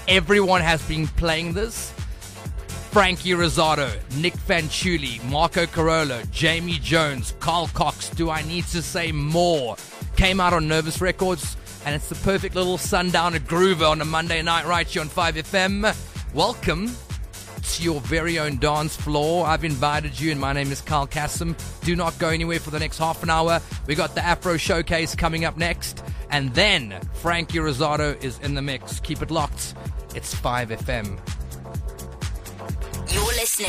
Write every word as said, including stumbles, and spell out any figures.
Everyone has been playing this. Frankie Rosado, Nick Fanciulli, Marco Carolo, Jamie Jones, Carl Cox, Do I Need to Say More? Came out on Nervous Records, and it's the perfect little sundowner groover on a Monday night right here on five F M. Welcome to your very own dance floor. I've invited you, and my name is Carl Kassem. Do not go anywhere for the next half an hour. We got the Afro Showcase coming up next, and then Frankie Rosado is in the mix. Keep it locked. It's five F M. You're listening